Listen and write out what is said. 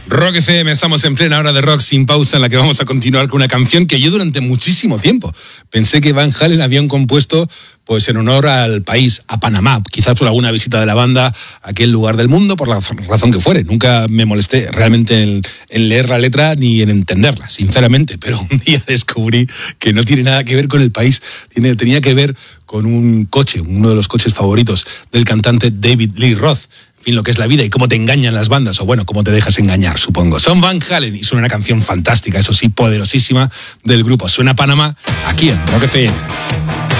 Rock FM, estamos en plena hora de rock sin pausa, en la que vamos a continuar con una canción que yo durante muchísimo tiempo pensé que Van Halen habían compuesto pues en honor al país, a Panamá, quizás por alguna visita de la banda a aquel lugar del mundo, por la razón que fuere. Nunca me molesté realmente en leer la letra ni en entenderla, sinceramente, pero un día descubrí que no tiene nada que ver con el país, tenía que ver con un coche, uno de los coches favoritos del cantante David Lee Roth. En fin, lo que es la vida y cómo te engañan las bandas, o bueno, cómo te dejas engañar, supongo. Son Van Halen y suena una canción fantástica, eso sí, poderosísima del grupo. Suena Panamá aquí en Rock FM.